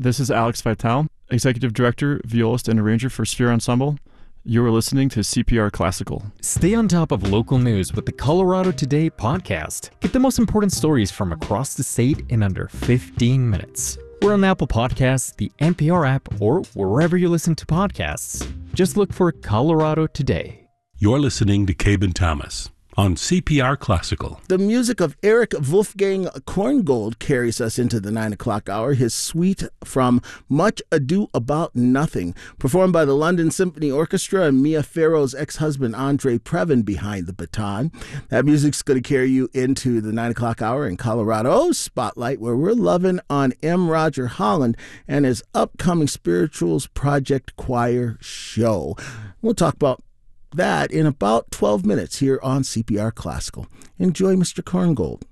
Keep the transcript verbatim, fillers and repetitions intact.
This is Alex Vitale, Executive Director, Violist, and Arranger for Sphere Ensemble. You are listening to C P R Classical. Stay on top of local news with the Colorado Today podcast. Get the most important stories from across the state in under fifteen minutes. We're on Apple Podcasts, the N P R app, or wherever you listen to podcasts. Just look for Colorado Today. You're listening to Cabin Thomas on C P R Classical. The music of Eric Wolfgang Korngold carries us into the nine o'clock hour. His suite from Much Ado About Nothing, performed by the London Symphony Orchestra and Mia Farrow's ex-husband Andre Previn behind the baton. That music's going to carry you into the nine o'clock hour in Colorado's Spotlight, where we're loving on M. Roger Holland and his upcoming Spirituals Project Choir show. We'll talk about that in about twelve minutes here on C P R Classical. Enjoy Mister Korngold.